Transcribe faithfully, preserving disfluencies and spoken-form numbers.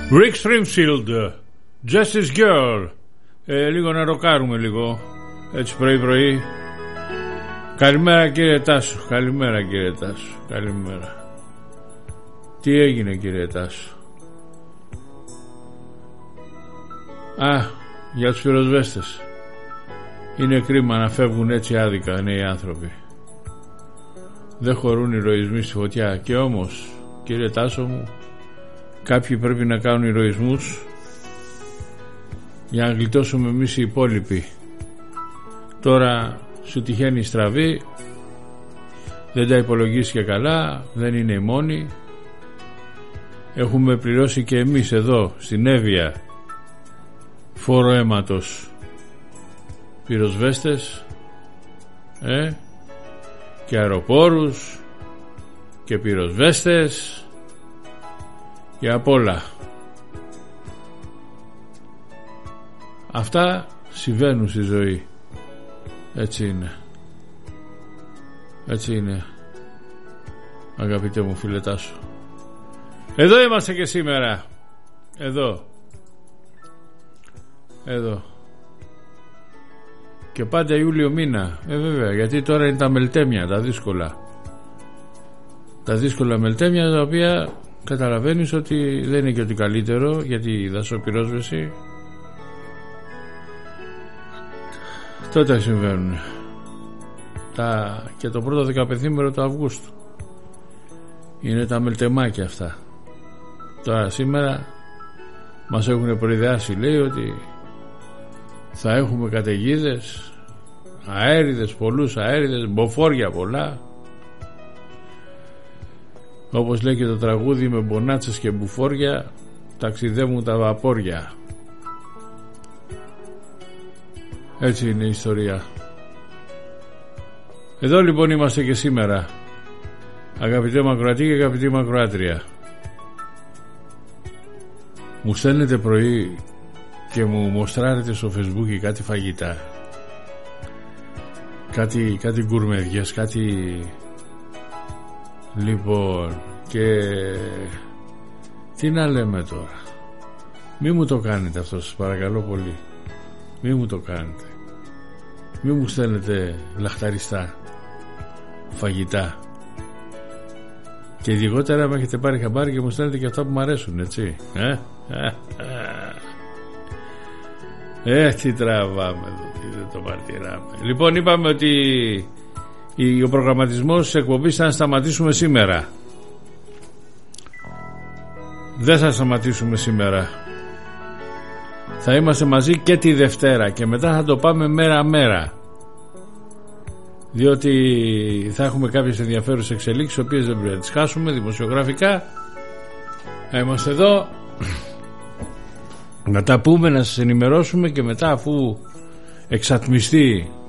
Rick Springfield, Justice Girl. ε, Λίγο να ροκάρουμε λίγο, έτσι πρωί πρωί. Καλημέρα κύριε Τάσο. Καλημέρα κύριε Τάσο. Καλημέρα. Τι έγινε κύριε Τάσο? Α, για τους πυροσβέστες. Είναι κρίμα να φεύγουν έτσι άδικα νέοι άνθρωποι. Δεν χωρούν ηρωισμοί στη φωτιά. Και όμως κύριε Τάσο μου, κάποιοι πρέπει να κάνουν ηρωισμούς για να γλιτώσουμε εμείς οι υπόλοιποι. Τώρα σου τυχαίνει η στραβή, δεν τα υπολογίσει και καλά, δεν είναι οι μόνοι. Έχουμε πληρώσει και εμείς εδώ στην Εύβοια φόρο αίματος πυροσβέστες, ε, και αεροπόρους και πυροσβέστες και απ' όλα. Αυτά συμβαίνουν στη ζωή. Έτσι είναι. Έτσι είναι, αγαπητέ μου φίλε Τάσο. Εδώ είμαστε και σήμερα. Εδώ. Εδώ. Και πάντα Ιούλιο μήνα. Ε βέβαια, γιατί τώρα είναι τα μελτέμια, τα δύσκολα. Τα δύσκολα μελτέμια, τα οποία καταλαβαίνεις ότι δεν είναι και ότι καλύτερο για τη δασοπυρόσβεση. Τότε συμβαίνουν. Τα... Και το πρώτο δεκαπενθήμερο του Αυγούστου είναι τα μελτεμάκια αυτά. Τώρα σήμερα μας έχουν προειδεάσει, λέει, ότι θα έχουμε καταιγίδες, αέριδες, πολλούς αέριδες, μποφόρια πολλά. Όπως λέει και το τραγούδι, με μπονάτσες και μπουφόρια ταξιδεύουν τα βαπόρια. Έτσι είναι η ιστορία. Εδώ λοιπόν είμαστε και σήμερα, αγαπητέ Μακροατή και αγαπητή Μακροάτρια. Μου στέλνετε πρωί και μου μοστράρετε στο Facebook κάτι φαγητά, κάτι, κάτι γκουρμεδιές, κάτι... Λοιπόν, και τι να λέμε τώρα? Μη μου το κάνετε αυτό, σας παρακαλώ πολύ. Μη μου το κάνετε. Μη μου στέλνετε λαχταριστά φαγητά. Και ειδικότερα με έχετε πάρει χαμπάρι και μου στέλνετε και αυτά που μου αρέσουν, έτσι. Ε, ε, τι τραβάμε εδώ, τι δεν το μαρτυράμε. Λοιπόν, είπαμε ότι ο προγραμματισμός της εκπομπής θα σταματήσουμε σήμερα. Δεν θα σταματήσουμε σήμερα. Θα είμαστε μαζί και τη Δευτέρα και μετά θα το πάμε μέρα μέρα, διότι θα έχουμε κάποιες ενδιαφέρουσες εξελίξεις, οι οποίες δεν πρέπει να τις χάσουμε δημοσιογραφικά. Θα είμαστε εδώ να τα πούμε, να σας ενημερώσουμε, και μετά, αφού εξατμιστεί